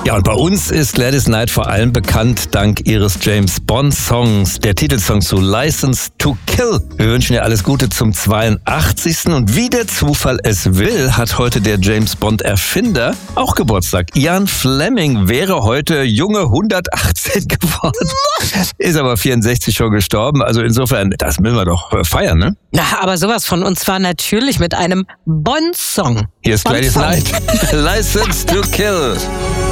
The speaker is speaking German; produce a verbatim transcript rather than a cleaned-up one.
Ja, und bei uns ist Gladys Knight vor allem bekannt dank ihres James Bond Songs, der Titelsong zu License to Kill. Wir wünschen ihr alles Gute zum zweiundachtzigsten Und wie der Zufall es will, hat heute der James Bond Erfinder auch Geburtstag. Ian Fleming wäre heute junge hundertachtzehn geworden, ist aber vierundsechzig schon gestorben. Also insofern, das müssen wir doch feiern, ne? Na, aber sowas von uns war natürlich mit einem Bond-Song. Hier ist Gladys Knight. License to Kill.